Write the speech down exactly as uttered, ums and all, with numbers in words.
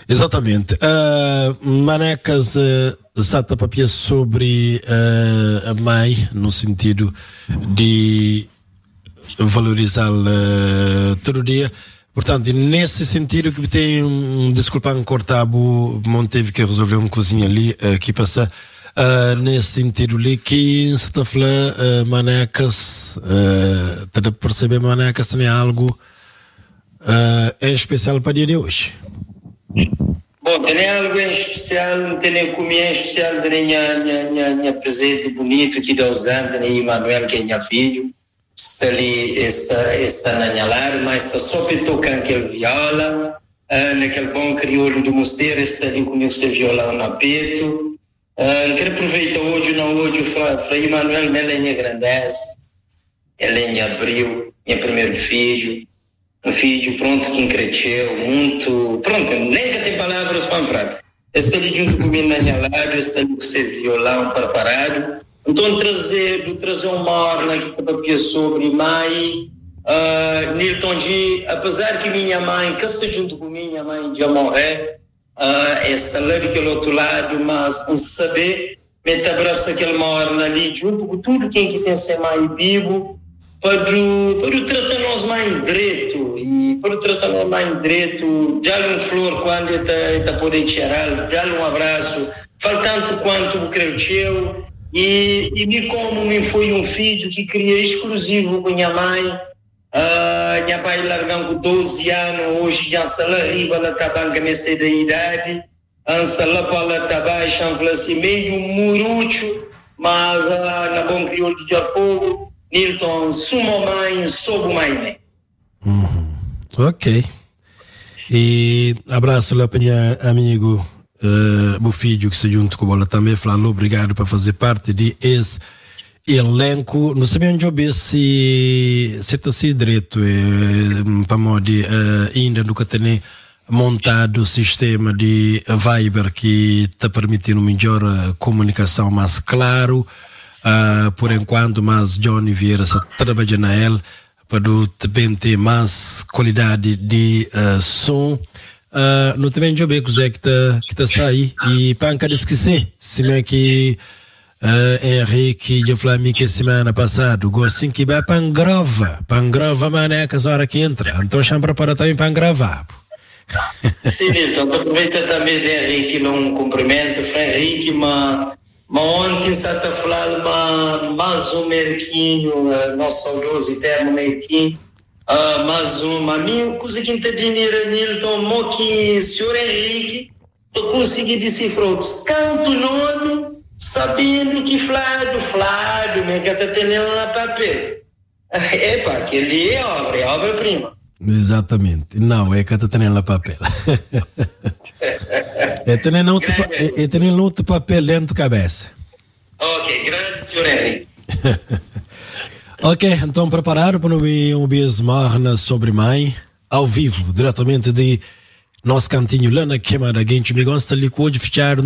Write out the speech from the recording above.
Exatamente. Uh, Manecas uh, sata papia sobre uh, a mãe, no sentido de valorizar uh, todo dia. Portanto, nesse sentido que tem um, desculpa, um cortabo, não teve que resolver uma coisinha ali, uh, que passa, uh, nesse sentido ali, que se está falando, uh, Manecas, uh, está a perceber, Manecas tem algo uh, é especial para o dia de hoje. Bom, tem algo em especial, tem comida em especial da minha, minha, minha, minha presente bonito que Deus dá, da minha Emanuel, que é minha filho. Se ali está, está na minha lar, mas só para tocar aquele viola, uh, naquele bom crioulo do mosteiro, está ali comigo esse violão na peito. Uh, quero aproveitar hoje, não hoje, para Emanuel, ela é minha grandeza, ela é minha abril, meu primeiro filho. Um filho pronto que cresceu muito, pronto, nem que tem palavras para falar. Está ali junto comigo na minha lado, está ali com esse violão preparado. Então trazer, trazer uma orla que papia sobre mãe, uh, Nilton G, apesar que minha mãe, que está junto com minha mãe já morreu, uh, está lá daquele outro lado, mas em saber, me abraça aquela orla ali junto com tudo quem que tem ser mãe vivo. Para o tratar nós mais direito e para o tratar nós mais direito, dá-lhe um flor quando está está poder cheirar, dá-lhe um abraço, fala tanto quanto o cresceu e, e me como me foi um filho que queria exclusivo com minha mãe, uh, minha mãe largando com doze anos, hoje já está lá arriba, ela está banca nessa idade, está lá para ela está baixa, assim, meio murucho, mas uh, na bom crioulo de fogo. Nilton, suma mãe, soube mãe. Uhum. Ok. E abraço lá para minha amigo, uh, meu filho que se junto com ela também, falou obrigado por fazer parte de esse elenco. Não sei onde eu se se está se direito eh, para modo uh, ainda nunca tem montado o sistema de Viber que está permitindo melhor uh, comunicação mais claro. Uh, por enquanto, mas Johnny Vieira está trabalhando na ele para também ter mais qualidade de uh, som. Uh, não também já bem que está que está sair e para não esquecer, se me que uh, Henrique já falou que a semana passada gostinho que vai para grava, para grava maneca a hora que entra, então chama para também para gravar. Sim, então aproveita também de Henrique um cumprimento, Henrique, mas Mas ontem está a falar mais um merquinho, uh, nosso saudoso eterno merquinho, uh, mais uma minha coisa que te admira, Nilton, mo que senhor Henrique, eu consegui decifrar tanto nome, sabendo que Flávio, Flávio, me que está tendo na papel. Epa, aquele é obra, é obra-prima. Exatamente, não, é que está tendo na papel. É tendo outro, é, é tendo outro papel dentro da cabeça. Ok, grande senhor Henrique. Ok, então preparado para um bismarna sobre mãe, ao vivo, diretamente de nosso cantinho lá na queima da gente, me gosta de hoje ficar